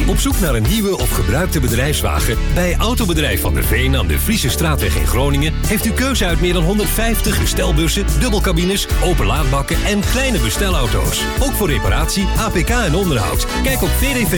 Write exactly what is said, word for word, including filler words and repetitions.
Op zoek naar een nieuwe of gebruikte bedrijfswagen? Bij Autobedrijf Van der Veen aan de Friese Straatweg in Groningen heeft u keuze uit meer dan honderdvijftig bestelbussen, dubbelcabines, openlaadbakken en kleine bestelauto's. Ook voor reparatie, A P K en onderhoud. Kijk op v d v